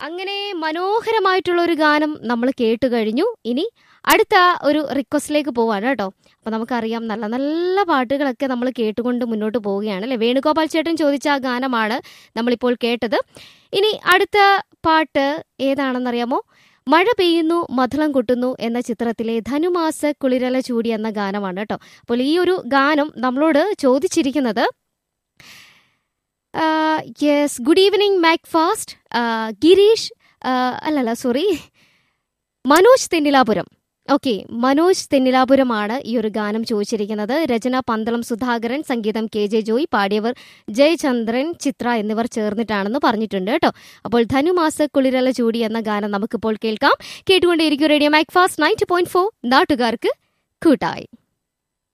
അങ്ങനെ മനോഹരമായിട്ടുള്ള ഒരു ഗാനം നമ്മൾ കേട്ടു കഴിഞ്ഞു. ഇനി അടുത്ത ഒരു റിക്വസ്റ്റിലേക്ക് പോവാണ് കേട്ടോ. അപ്പൊ നമുക്കറിയാം നല്ല നല്ല പാട്ടുകളൊക്കെ നമ്മൾ കേട്ടുകൊണ്ട് മുന്നോട്ട് പോവുകയാണ് അല്ലെ. വേണുഗോപാൽ ചേട്ടൻ ചോദിച്ച ആ ഗാനമാണ് നമ്മളിപ്പോൾ കേട്ടത്. ഇനി അടുത്ത പാട്ട് ഏതാണെന്നറിയാമോ? മഴ പെയ്യുന്നു മധുളം കൊട്ടുന്നു എന്ന ചിത്രത്തിലെ ധനുമാസ കുളിരല ചൂടി എന്ന ഗാനമാണ് കേട്ടോ. അപ്പോൾ ഈ ഒരു ഗാനം നമ്മളോട് ചോദിച്ചിരിക്കുന്നത് yes, good evening Macfast, Girish, അല്ലല്ല സോറി, മനോജ് തെന്നിലാപുരം. ഓക്കെ, മനോജ് തെന്നിലാപുരമാണ് ഈ ഒരു ഗാനം ചോദിച്ചിരിക്കുന്നത്. രചന പന്തളം സുധാകരൻ, സംഗീതം KJ ജോയ്, പാടിയവർ ജയചന്ദ്രൻ, ചിത്ര എന്നിവർ ചേർന്നിട്ടാണെന്ന് പറഞ്ഞിട്ടുണ്ട് കേട്ടോ. അപ്പോൾ ധനുമാസ കുളിരല ചൂടി എന്ന ഗാനം നമുക്കിപ്പോൾ കേൾക്കാം. കേട്ടുകൊണ്ടേയിരിക്കും റേഡിയോ മാക്ഫാസ്റ്റ് 90.4, നാട്ടുകാർക്ക് കൂട്ടായി.